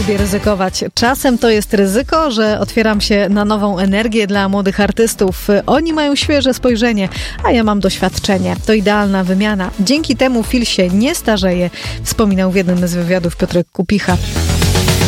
lubię ryzykować. Czasem to jest ryzyko, że otwieram się na nową energię dla młodych artystów. Oni mają świeże spojrzenie, a ja mam doświadczenie. To idealna wymiana. Dzięki temu Phil się nie starzeje, wspominał w jednym z wywiadów Piotrek Kupicha.